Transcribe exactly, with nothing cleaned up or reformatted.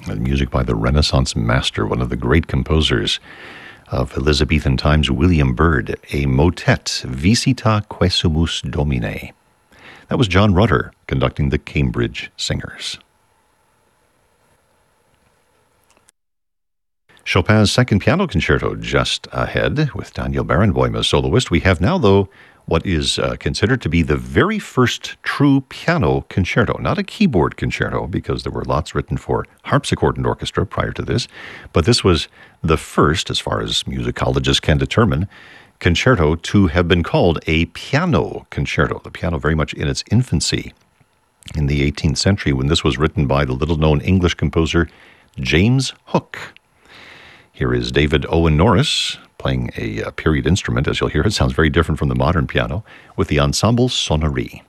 And music by the Renaissance master, one of the great composers of Elizabethan times, William Byrd, a motet, Visita Quesumus Domine. That was John Rutter conducting the Cambridge Singers. Chopin's Second Piano Concerto just ahead with Daniel Barenboim as soloist. We have now, though, what is uh, considered to be the very first true piano concerto. Not a keyboard concerto, because there were lots written for harpsichord and orchestra prior to this, but this was the first, as far as musicologists can determine, concerto to have been called a piano concerto. The piano very much in its infancy in the eighteenth century, when this was written by the little-known English composer James Hook. Here is David Owen Norris playing a, a period instrument. As you'll hear, it sounds very different from the modern piano, with the Ensemble Sonnerie.